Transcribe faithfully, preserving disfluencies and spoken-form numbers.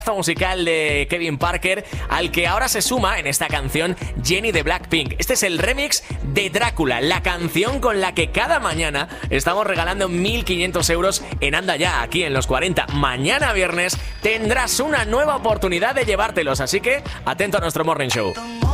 musical de Kevin Parker, al que ahora se suma en esta canción Jennie de Blackpink. Este es el remix de Drácula, la canción con la que cada mañana estamos regalando mil quinientos euros en Anda Ya, aquí en Los cuarenta. Mañana viernes tendrás una nueva oportunidad de llevártelos, así que atento a nuestro Morning Show.